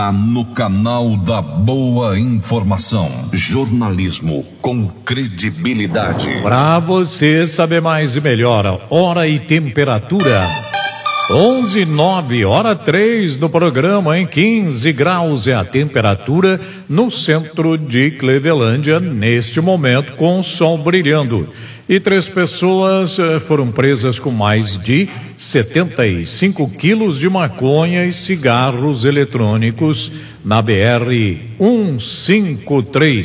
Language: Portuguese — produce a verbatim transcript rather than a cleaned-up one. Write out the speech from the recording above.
No canal da Boa Informação. Jornalismo com credibilidade. Para você saber mais e melhor, hora e temperatura. onze e nove, hora três do programa, em quinze graus é a temperatura no centro de Clevelândia, neste momento, com o sol brilhando. E três pessoas foram presas com mais de setenta e cinco quilos de maconha e cigarros eletrônicos na B R cento e cinquenta e três.